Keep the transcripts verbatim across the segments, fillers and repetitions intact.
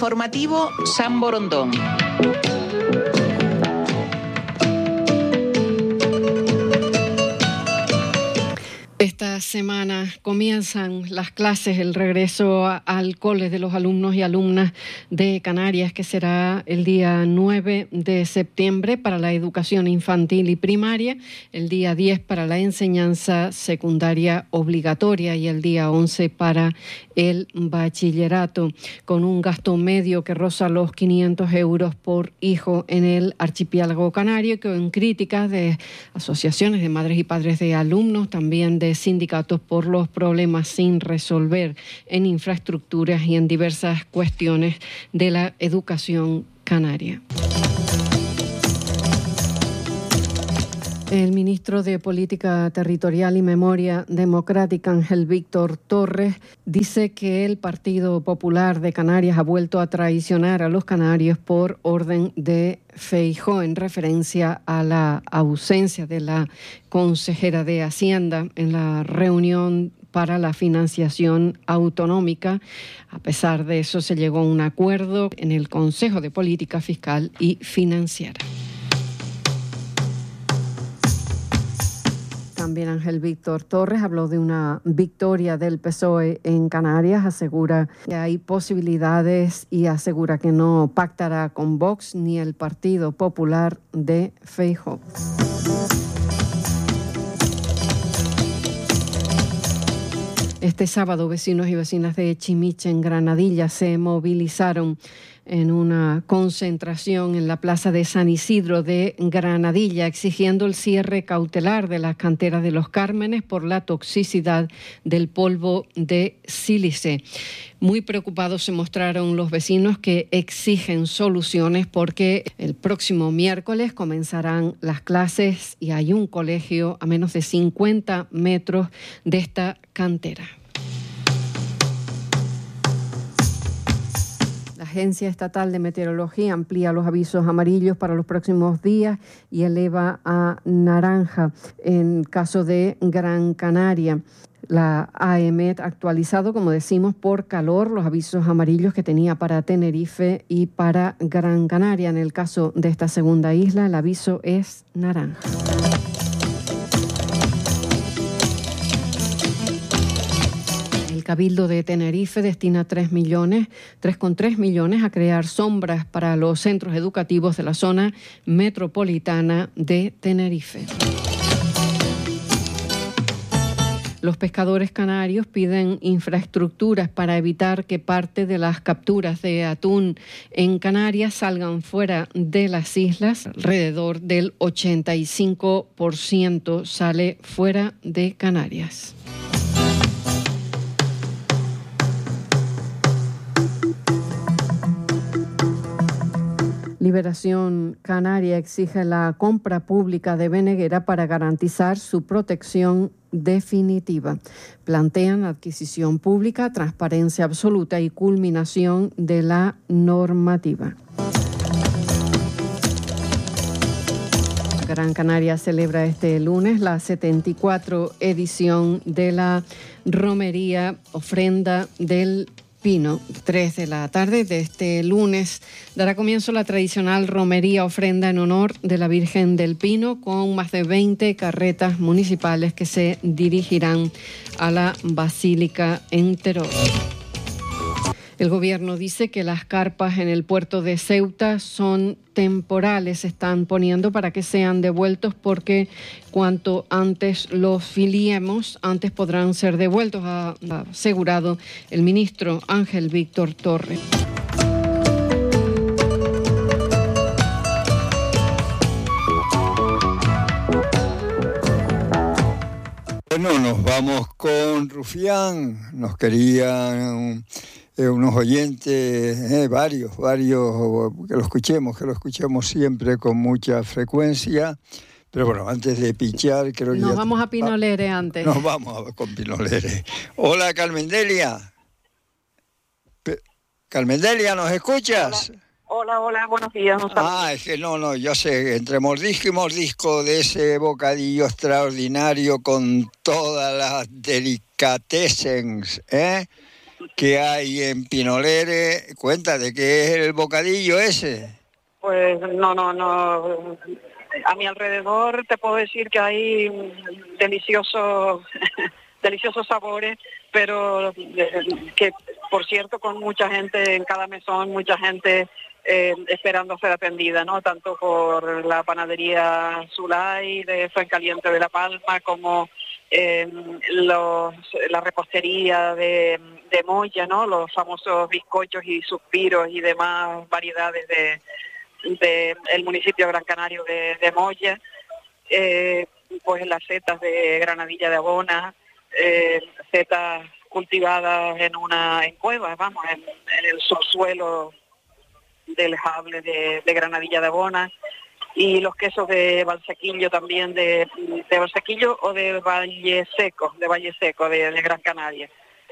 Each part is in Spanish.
Informativo San Borondón. Esta semana comienzan las clases, el regreso a, al cole de los alumnos y alumnas de Canarias, que será el día nueve de septiembre para la educación infantil y primaria, el día diez para la enseñanza secundaria obligatoria y el día once para el bachillerato, con un gasto medio que roza los quinientos euros por hijo en el archipiélago canario, con críticas de asociaciones de madres y padres de alumnos, también de sindicatos por los problemas sin resolver en infraestructuras y en diversas cuestiones de la educación canaria. El ministro de Política Territorial y Memoria Democrática, Ángel Víctor Torres, dice que el Partido Popular de Canarias ha vuelto a traicionar a los canarios por orden de Feijóo, en referencia a la ausencia de la consejera de Hacienda en la reunión para la financiación autonómica. A pesar de eso, se llegó a un acuerdo en el Consejo de Política Fiscal y Financiera. También Ángel Víctor Torres habló de una victoria del P S O E en Canarias, asegura que hay posibilidades y asegura que no pactará con Vox ni el Partido Popular de Feijóo. Este sábado, vecinos y vecinas de Chimiche, en Granadilla, se movilizaron en una concentración en la plaza de San Isidro de Granadilla, exigiendo el cierre cautelar de las canteras de Los Cármenes por la toxicidad del polvo de sílice. Muy preocupados se mostraron los vecinos, que exigen soluciones porque el próximo miércoles comenzarán las clases y hay un colegio a menos de cincuenta metros de esta cantera. La Agencia Estatal de Meteorología amplía los avisos amarillos para los próximos días y eleva a naranja en caso de Gran Canaria. La AEMET ha actualizado, como decimos, por calor los avisos amarillos que tenía para Tenerife y para Gran Canaria. En el caso de esta segunda isla, el aviso es naranja. El Cabildo de Tenerife destina tres millones, tres coma tres millones a crear sombras para los centros educativos de la zona metropolitana de Tenerife. Los pescadores canarios piden infraestructuras para evitar que parte de las capturas de atún en Canarias salgan fuera de las islas. Alrededor del ochenta y cinco por ciento sale fuera de Canarias. Liberación Canaria exige la compra pública de Beneguera para garantizar su protección definitiva. Plantean adquisición pública, transparencia absoluta y culminación de la normativa. Gran Canaria celebra este lunes la setenta y cuatro edición de la Romería Ofrenda del Pino. Tres de la tarde de este lunes dará comienzo la tradicional romería ofrenda en honor de la Virgen del Pino, con más de veinte carretas municipales que se dirigirán a la Basílica en Teror. El gobierno dice que las carpas en el puerto de Ceuta son temporales, se están poniendo para que sean devueltos, porque cuanto antes los filiemos, antes podrán ser devueltos, ha asegurado el ministro Ángel Víctor Torres. Bueno, nos vamos con Rufián. Nos querían eh, unos oyentes, eh, varios, varios, que lo escuchemos, que lo escuchemos siempre con mucha frecuencia. Pero bueno, antes de pichar, creo que Nos ya... vamos a Pinolere ah, antes. Nos vamos con Pinolere. Hola, Carmendelia. Pe- Carmendelia, ¿nos escuchas? Hola. Hola, hola, buenos días. No ah, es que no, no, yo sé, entre mordisco y mordisco de ese bocadillo extraordinario con todas las delicatessens, ¿eh? ¿Qué hay en Pinolere? Cuéntate, ¿qué es el bocadillo ese? Pues no, no, no. A mi alrededor te puedo decir que hay deliciosos, deliciosos sabores, pero que, por cierto, con mucha gente en cada mesón, mucha gente eh, esperando ser atendida, ¿no? Tanto por la panadería Zulay de Fuencaliente de La Palma, como eh, los, la repostería de, de Moya, ¿no? Los famosos bizcochos y suspiros y demás variedades de del municipio Gran Canario de, de Moya, eh, pues las setas de Granadilla de Abona, eh, setas cultivadas en una en cuevas, vamos, en, en el subsuelo del Jable de, de Granadilla de Abona, y los quesos de Valsequillo también, de, de Valsequillo o de Valle Seco, de Valle Seco, de, de Gran Canaria.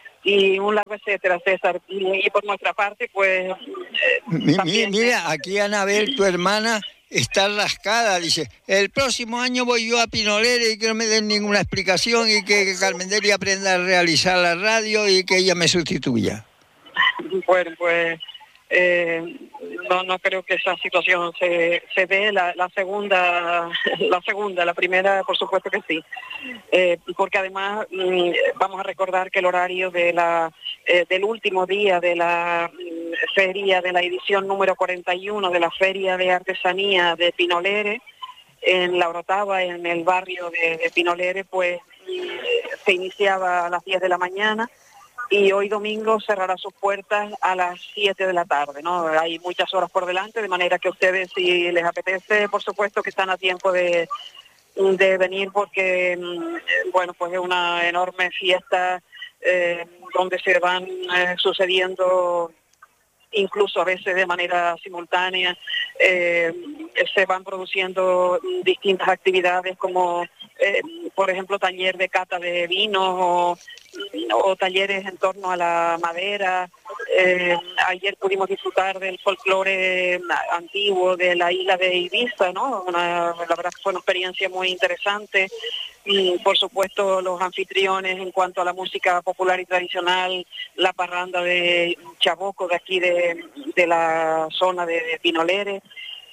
Y un largo etcétera, César. Y, y por nuestra parte, pues... Eh, mi, también, mi, mira, aquí Anabel, tu hermana, está rascada. Dice, el próximo año voy yo a Pinolere y que no me den ninguna explicación y que, que Carmendeli aprenda a realizar la radio y que ella me sustituya. Bueno, pues... Eh, no no creo que esa situación se, se dé. La, la segunda, la segunda, la primera, por supuesto que sí. Eh, porque además mm, vamos a recordar que el horario de la eh, del último día de la mm, feria, de la edición número cuarenta y uno de la Feria de Artesanía de Pinolere, en La Orotava, en el barrio de, de Pinolere, pues mm, se iniciaba a las diez de la mañana. Y hoy domingo cerrará sus puertas a las siete de la tarde, ¿no? Hay muchas horas por delante, de manera que ustedes, si les apetece, por supuesto que están a tiempo de, de venir, porque, bueno, pues es una enorme fiesta eh, donde se van eh, sucediendo, incluso a veces de manera simultánea, eh, se van produciendo distintas actividades como, eh, por ejemplo, taller de cata de vinos o, o talleres en torno a la madera. Eh, ayer pudimos disfrutar del folclore antiguo de la isla de Ibiza, ¿no? Una, la verdad que fue una experiencia muy interesante. Y, por supuesto, los anfitriones en cuanto a la música popular y tradicional, la parranda de Chaboco de aquí de, de la zona de, de Pinolere.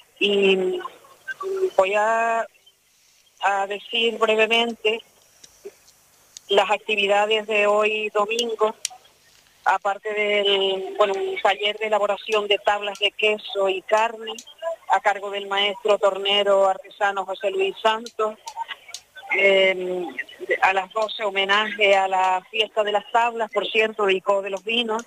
Y voy a, a decir brevemente las actividades de hoy domingo, aparte del, bueno, un taller de elaboración de tablas de queso y carne a cargo del maestro tornero artesano José Luis Santos. Eh, a las doce homenaje a la fiesta de las tablas, por cierto, y Co de los Vinos.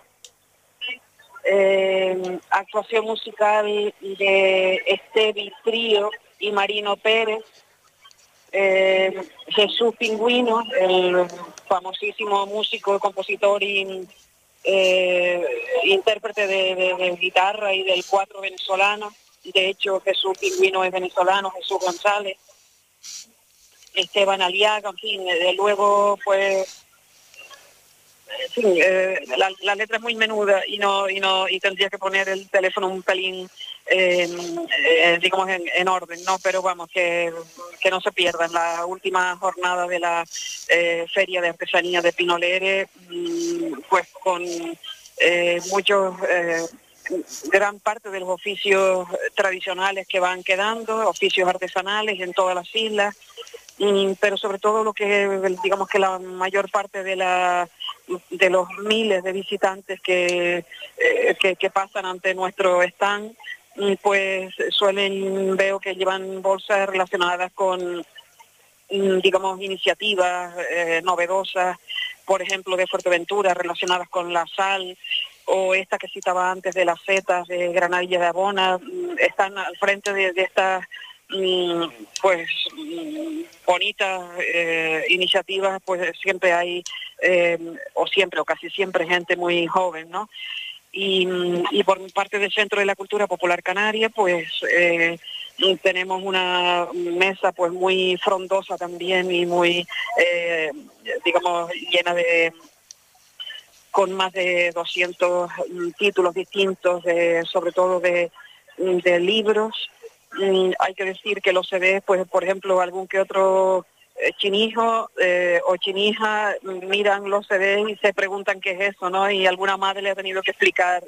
Eh, actuación musical de Estevi Trío y Marino Pérez. Eh, Jesús Pingüino, el famosísimo músico, compositor y eh, intérprete de, de, de guitarra y del cuatro venezolano. De hecho, Jesús Pingüino es venezolano, Jesús González. Esteban Aliaga, en fin, de luego, pues, sí, eh, la, la letra es muy menuda y no y no y tendría que poner el teléfono un pelín, eh, eh, digamos, en, en orden, ¿no? Pero vamos, que, que no se pierdan la última jornada de la eh, Feria de Artesanía de Pinolere, mmm, pues con eh, muchos... Eh, gran parte de los oficios tradicionales que van quedando, oficios artesanales en todas las islas, pero sobre todo lo que, digamos que la mayor parte de la de los miles de visitantes que, eh, que, que pasan ante nuestro stand, pues suelen, veo que llevan bolsas relacionadas con, digamos, iniciativas eh, novedosas, por ejemplo, de Fuerteventura, relacionadas con la sal, o esta que citaba antes de las setas de Granadilla de Abona. Están al frente de, de estas pues bonitas eh, iniciativas, pues siempre hay, eh, o siempre, o casi siempre, gente muy joven, ¿no? Y, y por parte del Centro de la Cultura Popular Canaria, pues eh, tenemos una mesa pues muy frondosa también y muy, eh, digamos, llena de... con más de doscientos títulos distintos, de, sobre todo de, de libros. Mm, hay que decir que los C Ds, pues por ejemplo, algún que otro eh, chinijo eh, o chinija miran los C Ds y se preguntan qué es eso, ¿no? Y alguna madre le ha tenido que explicar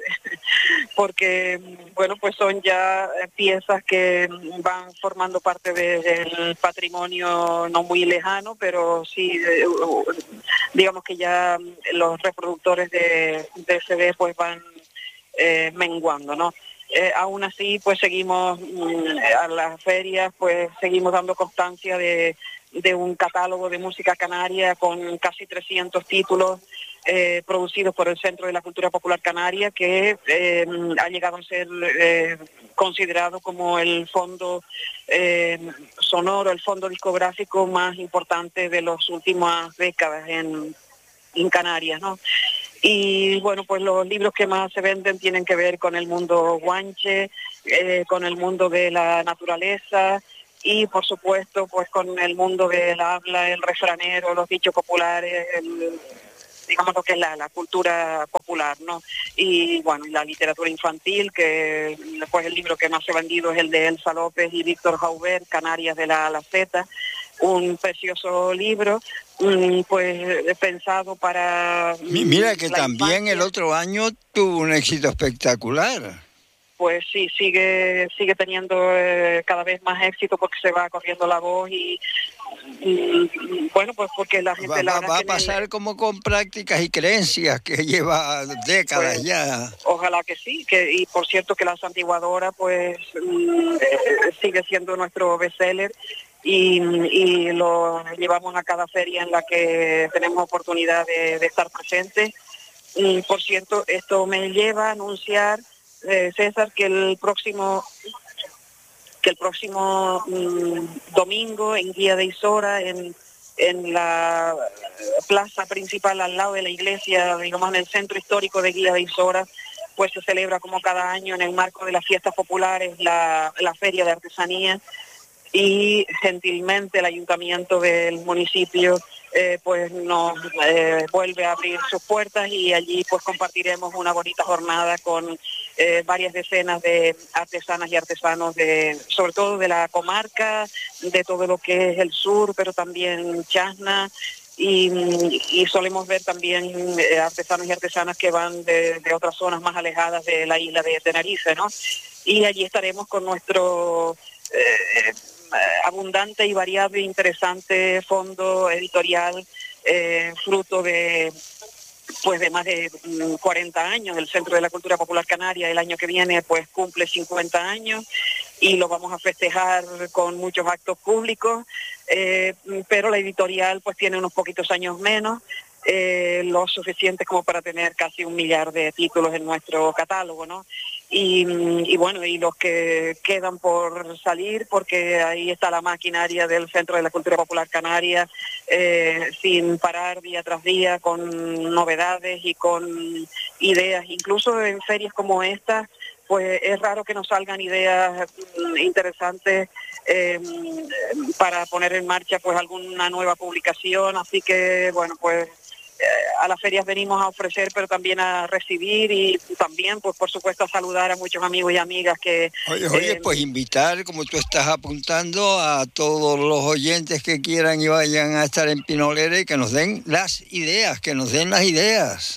porque, bueno, pues son ya piezas que van formando parte de, del patrimonio no muy lejano, pero sí, eh, digamos que ya los reproductores de, de C D pues van eh, menguando, ¿no? Eh, aún así, pues seguimos mm, a las ferias, pues seguimos dando constancia de, de un catálogo de música canaria con casi trescientos títulos eh, producidos por el Centro de la Cultura Popular Canaria, que eh, ha llegado a ser eh, considerado como el fondo eh, sonoro, el fondo discográfico más importante de las últimas décadas en, en Canarias, ¿no? Y bueno, pues los libros que más se venden tienen que ver con el mundo guanche, eh, con el mundo de la naturaleza y por supuesto pues con el mundo del habla, el refranero, los dichos populares, el, digamos lo que es la, la cultura popular, ¿no? Y bueno, la literatura infantil, que pues el libro que más se ha vendido es el de Elsa López y Víctor Jaubert, Canarias de la A a la Z, un precioso libro, pues pensado para... Mira que también infancia. El otro año tuvo un éxito espectacular. Pues sí, sigue sigue teniendo eh, cada vez más éxito porque se va corriendo la voz y, y bueno, pues porque la gente... Va, la va, va a pasar el... como con prácticas y creencias que lleva décadas pues, ya. Ojalá que sí, que y por cierto que La Santiguadora pues mm, eh, sigue siendo nuestro bestseller. Y, y lo llevamos a cada feria en la que tenemos oportunidad de, de estar presentes. Y por cierto, esto me lleva a anunciar, eh, César, que el próximo que el próximo mmm, domingo en Guía de Isora, en, en la plaza principal al lado de la iglesia, digamos en el centro histórico de Guía de Isora, pues se celebra como cada año en el marco de las fiestas populares la, la Feria de Artesanía. Y gentilmente el ayuntamiento del municipio eh, pues nos eh, vuelve a abrir sus puertas y allí pues compartiremos una bonita jornada con eh, varias decenas de artesanas y artesanos de, sobre todo de la comarca, de todo lo que es el sur, pero también Chasna. Y, y solemos ver también eh, artesanos y artesanas que van de, de otras zonas más alejadas de la isla de Tenerife, ¿no? Y allí estaremos con nuestro eh, abundante y variable e interesante fondo editorial, eh, fruto de pues de más de cuarenta años. El Centro de la Cultura Popular Canaria el año que viene pues cumple cincuenta años y lo vamos a festejar con muchos actos públicos, eh, pero la editorial pues tiene unos poquitos años menos, eh, lo suficiente como para tener casi un millar de títulos en nuestro catálogo, ¿no? Y, y bueno, y los que quedan por salir, porque ahí está la maquinaria del Centro de la Cultura Popular Canaria, eh, sin parar día tras día, con novedades y con ideas. Incluso en ferias como esta, pues es raro que nos salgan ideas interesantes eh, para poner en marcha pues alguna nueva publicación. Así que, bueno, pues a las ferias venimos a ofrecer, pero también a recibir y también, pues por supuesto, a saludar a muchos amigos y amigas que... Oye, oye eh, pues invitar, como tú estás apuntando, a todos los oyentes que quieran y vayan a estar en Pinolera y que nos den las ideas, que nos den las ideas.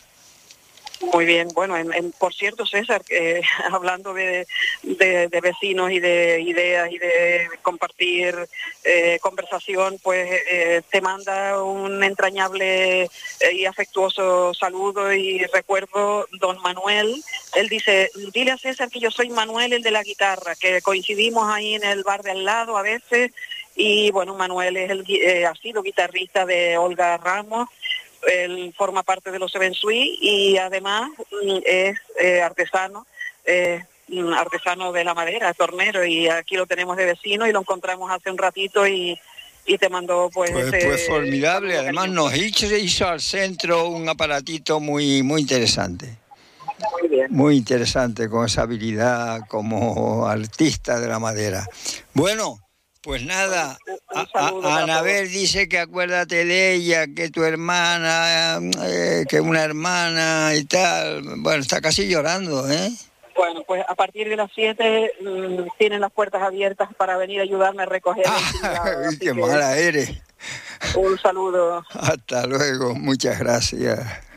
Muy bien, bueno, en, en, por cierto, César, eh, hablando de, de, de vecinos y de ideas y de compartir eh, conversación, pues eh, te manda un entrañable eh, y afectuoso saludo y recuerdo don Manuel. Él dice, dile a César que yo soy Manuel, el de la guitarra, que coincidimos ahí en el bar de al lado a veces, y bueno, Manuel es el, eh, ha sido guitarrista de Olga Ramos. Él forma parte de los Seven Sui y además es eh, artesano, eh, artesano de la madera, tornero, y aquí lo tenemos de vecino y lo encontramos hace un ratito y, y te mandó pues... Pues, ese, pues formidable, además nos hizo, hizo al centro un aparatito muy, muy interesante. Muy bien. Muy interesante, con esa habilidad como artista de la madera. Bueno... Pues nada, a, a, Anabel dice que acuérdate de ella, que tu hermana, eh, que una hermana y tal. Bueno, está casi llorando, ¿eh? Bueno, pues a partir de las siete mmm, tienen las puertas abiertas para venir a ayudarme a recoger. Ah, ¡qué que... mala eres! Un saludo. Hasta luego, muchas gracias.